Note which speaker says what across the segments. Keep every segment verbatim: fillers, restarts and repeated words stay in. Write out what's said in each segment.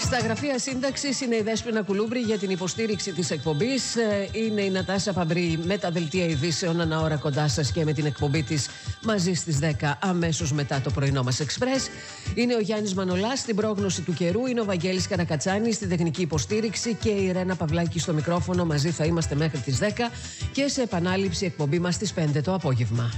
Speaker 1: Στα γραφεία σύνταξης είναι η Δέσποινα Κουλούμπρη για την υποστήριξη της εκπομπής. Είναι η Νατάσα Παμπρή με τα δελτία ειδήσεων ανά ώρα κοντά σας και με την εκπομπή της μαζί στις δέκα αμέσως μετά το πρωινό μας εξπρές. Είναι ο Γιάννης Μανολάς στην πρόγνωση του καιρού. Είναι ο Βαγγέλης Καρακατσάνης στην τεχνική υποστήριξη και η Ρένα Παυλάκη στο μικρόφωνο. Μαζί θα είμαστε μέχρι τις δέκα και σε επανάληψη εκπομπή μας στις πέντε το απόγευμα.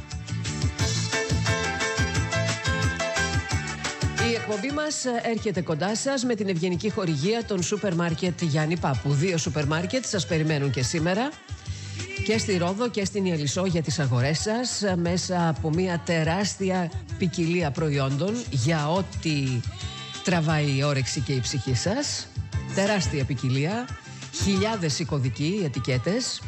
Speaker 1: Η εκπομπή μας έρχεται κοντά σας με την ευγενική χορηγία των σούπερ μάρκετ Γιάννη Πάπου. Δύο σούπερ μάρκετ σας περιμένουν και σήμερα και στη Ρόδο και στην Ιελισσό για τις αγορές σας, μέσα από μια τεράστια ποικιλία προϊόντων για ό,τι τραβάει η όρεξη και η ψυχή σας. Τεράστια ποικιλία, χιλιάδες οι κωδικοί, οι ετικέτες,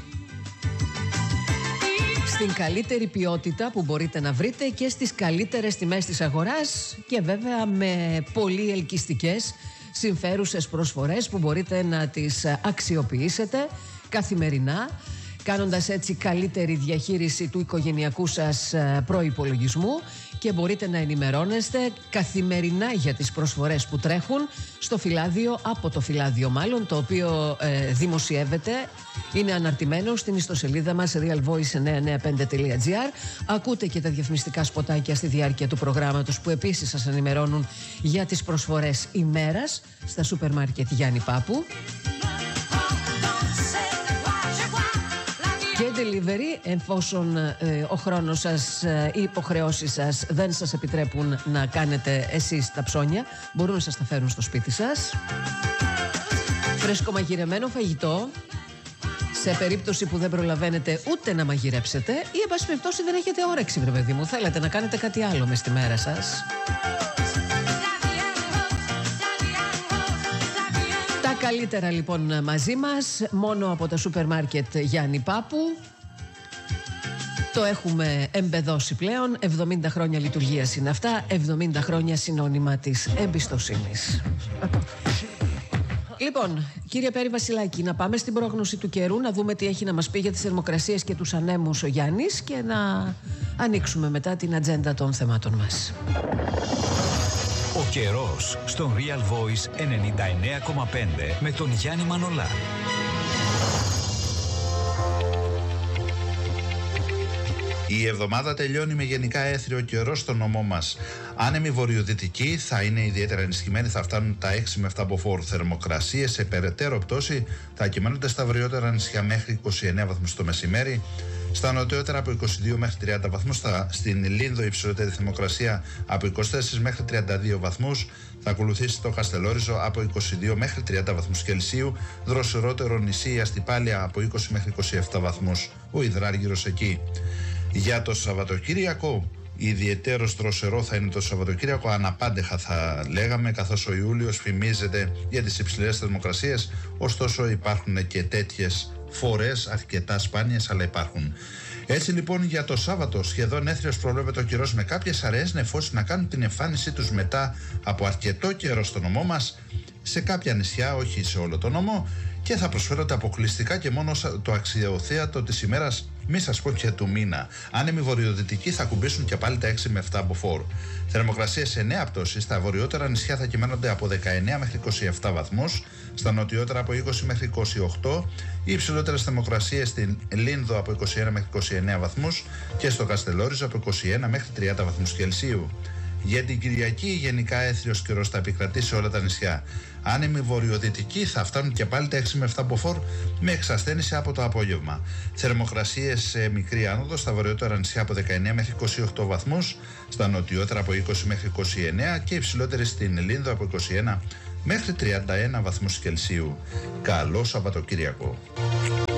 Speaker 1: στην καλύτερη ποιότητα που μπορείτε να βρείτε και στις καλύτερες τιμές της αγοράς και βέβαια με πολύ ελκυστικές συμφέρουσες προσφορές που μπορείτε να τις αξιοποιήσετε καθημερινά, κάνοντας έτσι καλύτερη διαχείριση του οικογενειακού σας προϋπολογισμού και μπορείτε να ενημερώνεστε καθημερινά για τις προσφορές που τρέχουν στο φυλάδιο, από το φυλάδιο μάλλον, το οποίο ε, δημοσιεύεται, είναι αναρτημένο στην ιστοσελίδα μας real voice εννιακόσια ενενήντα πέντε τελεία τζι άρ. Ακούτε και τα διαφημιστικά σποτάκια στη διάρκεια του προγράμματος που επίσης σας ενημερώνουν για τις προσφορές ημέρας στα σούπερ μάρκετ Γιάννη Πάπου. Και delivery, εφόσον ε, ο χρόνος σας, ε, οι υποχρεώσεις σας δεν σας επιτρέπουν να κάνετε εσείς τα ψώνια, μπορούν να σας τα φέρουν στο σπίτι σας. Φρεσκομαγειρεμένο φαγητό, σε περίπτωση που δεν προλαβαίνετε ούτε να μαγειρέψετε ή εν πάση περιπτώσει δεν έχετε όρεξη, βρε παιδί μου, θέλετε να κάνετε κάτι άλλο μες τη μέρα σας. Τα καλύτερα λοιπόν μαζί μας, μόνο από τα σούπερ μάρκετ Γιάννη Πάπου. Το έχουμε εμπεδώσει πλέον, εβδομήντα χρόνια λειτουργίας είναι αυτά, εβδομήντα χρόνια συνώνυμα της εμπιστοσύνης. Λοιπόν, κύριε Πέρη Βασιλάκη, να πάμε στην πρόγνωση του καιρού, να δούμε τι έχει να μας πει για τις θερμοκρασίες και τους ανέμους ο Γιάννης και να ανοίξουμε μετά την ατζέντα των θεμάτων μας.
Speaker 2: Ο καιρός στον Real Voice ενενήντα εννέα κόμμα πέντε με τον Γιάννη Μανολά.
Speaker 3: Η εβδομάδα τελειώνει με γενικά έθριο καιρό στο νομό μας. Άνεμοι βορειοδυτικοί θα είναι ιδιαίτερα ενισχυμένοι, θα φτάνουν τα έξι με επτά μποφόρ. Θερμοκρασίες σε περαιτέρω πτώση θα κυμαίνονται στα βορειότερα νησιά μέχρι είκοσι εννέα βαθμούς το μεσημέρι. Στα νοτιότερα από είκοσι δύο μέχρι τριάντα βαθμούς, στα, στην Λίνδο η υψηλότερη θερμοκρασία από είκοσι τέσσερα μέχρι τριάντα δύο βαθμούς, θα ακολουθήσει το Καστελόριζο από είκοσι δύο μέχρι τριάντα βαθμούς Κελσίου, δροσερότερο νησί η Αστυπάλια από είκοσι μέχρι είκοσι επτά βαθμούς, ο Ιδράργυρος εκεί. Για το Σαββατοκύριακο, ιδιαιτέρως δροσερό θα είναι το Σαββατοκύριακο, αναπάντεχα θα λέγαμε, καθώς ο Ιούλιος φημίζεται για τις υψηλές θερμοκρασίες, ωστόσο υπάρχουν και τέτοιες φορές, αρκετά σπάνιες, αλλά υπάρχουν. Έτσι λοιπόν για το Σάββατο σχεδόν έθριος προβλέπεται ο καιρός, με κάποιες αραιές νεφώσεις να κάνουν την εμφάνισή τους μετά από αρκετό καιρό στο νομό μας, σε κάποια νησιά, όχι σε όλο το νομό, και θα προσφέρονται αποκλειστικά και μόνο το αξιοθέατο της ημέρας, μη σας πω και του μήνα. Άνεμοι βορειοδυτικοί θα κουμπίσουν και πάλι τα έξι με επτά μποφόρ. Θερμοκρασίες σε νέα πτώση, στα βορειότερα νησιά θα κυμαίνονται από δεκαεννέα μέχρι είκοσι επτά βαθμούς, στα νοτιότερα από είκοσι μέχρι είκοσι οκτώ, οι υψηλότερες θερμοκρασίες στην Λίνδο από είκοσι ένα μέχρι είκοσι εννέα βαθμούς και στο Καστελόριζο από είκοσι ένα μέχρι τριάντα βαθμούς Κελσίου. Για την Κυριακή γενικά έθριος καιρός θα επικρατεί σε όλα τα νησιά. Άνεμοι βορειοδυτικοί θα φτάνουν και πάλι τα έξι με επτά μποφόρ με εξασθένηση από το απόγευμα. Θερμοκρασίες σε μικρή άνοδο στα βορειότερα νησιά από δεκαεννέα μέχρι είκοσι οκτώ βαθμούς, στα νοτιότερα από είκοσι μέχρι είκοσι εννέα και υψηλότερη στην Λίνδο από είκοσι ένα μέχρι τριάντα ένα βαθμούς Κελσίου. Καλό Σαββατοκύριακο.